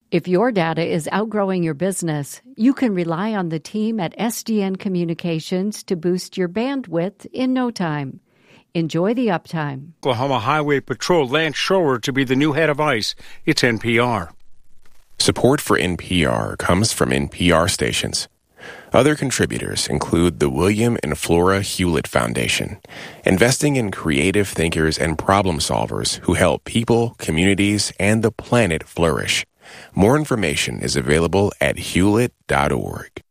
If your data is outgrowing your business, you can rely on the team at SDN Communications to boost your bandwidth in no time. Enjoy the uptime. Oklahoma Highway Patrol Lance Schroer to be the new head of ICE. It's NPR. Support for NPR comes from NPR stations. Other contributors include the William and Flora Hewlett Foundation, investing in creative thinkers and problem solvers who help people, communities, and the planet flourish. More information is available at hewlett.org.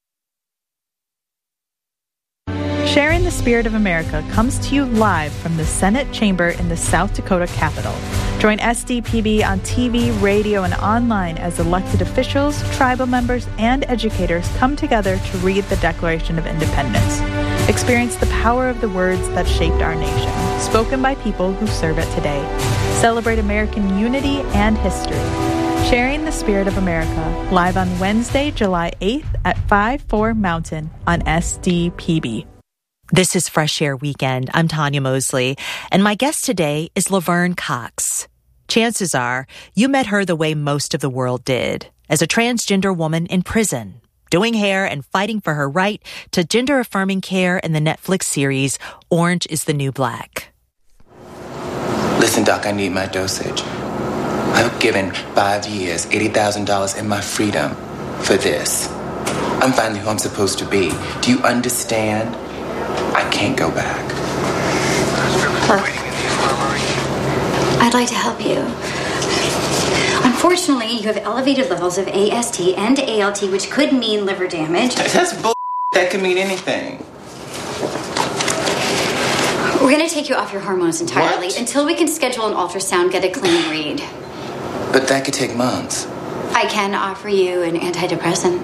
Sharing the Spirit of America comes to you live from the Senate chamber in the South Dakota Capitol. Join SDPB on TV, radio, and online as elected officials, tribal members, and educators come together to read the Declaration of Independence. Experience the power of the words that shaped our nation, spoken by people who serve it today. Celebrate American unity and history. Sharing the Spirit of America, live on Wednesday, July 8th at 5-4 Mountain on SDPB. This is Fresh Air Weekend. I'm Tanya Mosley, and my guest today is Laverne Cox. Chances are you met her the way most of the world did, as a transgender woman in prison, doing hair and fighting for her right to gender-affirming care in the Netflix series Orange is the New Black. Listen, Doc, I need my dosage. I've given 5 years, $80,000 and my freedom for this. I'm finally who I'm supposed to be. Do you understand? I can't go back. Look, I'd like to help you. Unfortunately, you have elevated levels of AST and ALT, which could mean liver damage. That's bull. That could mean anything. We're going to take you off your hormones entirely until we can schedule an ultrasound, get a clean read. But that could take months. I can offer you an antidepressant.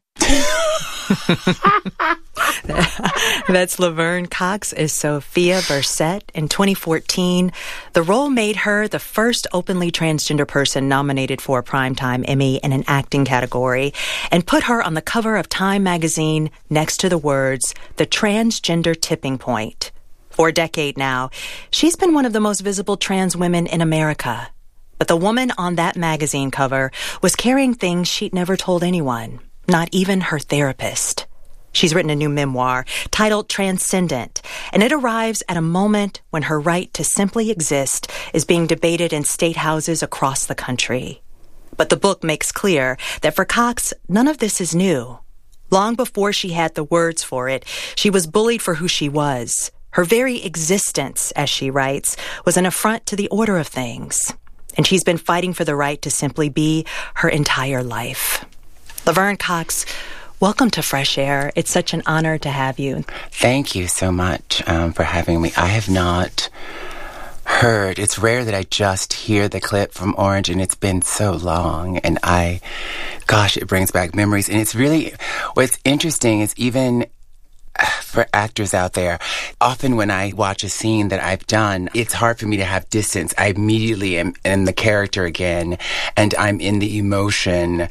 That's Laverne Cox as Sophia Burset. In 2014, the role made her the first openly transgender person nominated for a Primetime Emmy in an acting category and put her on the cover of Time magazine next to the words, "The Transgender Tipping Point." For a decade now, she's been one of the most visible trans women in America. But the woman on that magazine cover was carrying things she'd never told anyone, not even her therapist. She's written a new memoir titled Transcendent, and it arrives at a moment when her right to simply exist is being debated in state houses across the country. But the book makes clear that for Cox, none of this is new. Long before she had the words for it, she was bullied for who she was. Her very existence, as she writes, was an affront to the order of things. And she's been fighting for the right to simply be her entire life. Laverne Cox, welcome to Fresh Air. It's such an honor to have you. Thank you so much for having me. I have not heard. It's rare that I just hear the clip from Orange, and it's been so long. And it brings back memories. And it's really, what's interesting is even for actors out there, often when I watch a scene that I've done, it's hard for me to have distance. I immediately am in the character again, and I'm in the emotion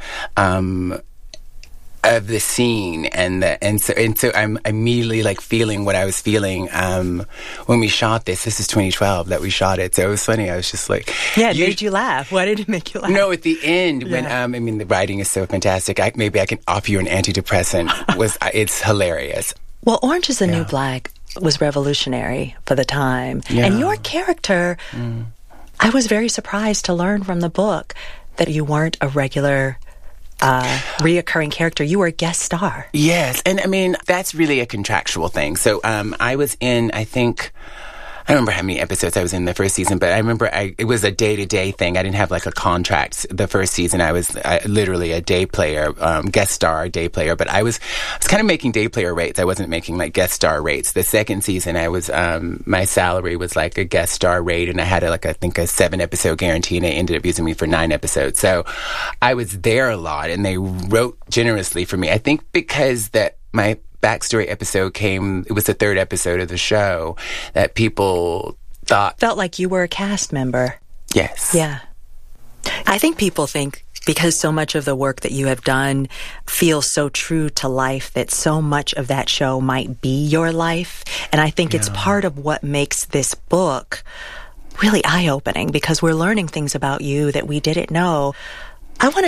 of the scene, and so I'm immediately like feeling what I was feeling when we shot this. This is 2012 that we shot it, so it was funny. I was just like, yeah, it made you laugh. Why did it make you laugh? No, at the end when the writing is so fantastic. Maybe I can offer you an antidepressant. It's hilarious. Well, Orange is the New Black was revolutionary for the time. Yeah. And your character, I was very surprised to learn from the book that you weren't a regular reoccurring character. You were a guest star. Yes. And I mean, that's really a contractual thing. So I was in, I don't remember how many episodes I was in the first season, but I remember it was a day-to-day thing. I didn't have like a contract. The first season, I was literally a day player, guest star day player, but I was kind of making day player rates. I wasn't making like guest star rates. The second season, I was, my salary was like a guest star rate, and I had I think a 7-episode guarantee, and they ended up using me for 9 episodes. So I was there a lot, and they wrote generously for me. I think because my backstory episode it was the 3rd episode of the show that people felt like you were a cast member. Yes. Yeah. I think people think because so much of the work that you have done feels so true to life that so much of that show might be your life. And I think it's part of what makes this book really eye-opening, because we're learning things about you that we didn't know. I want to